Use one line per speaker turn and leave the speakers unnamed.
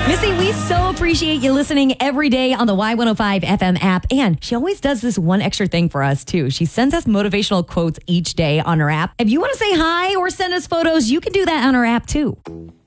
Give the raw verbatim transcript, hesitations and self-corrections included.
Missy, we so appreciate you listening every day on the Y one oh five F M app. And she always does this one extra thing for us, too. She sends us motivational quotes each day on her app. If you want to say hi or send us photos, you can do that on her app, too.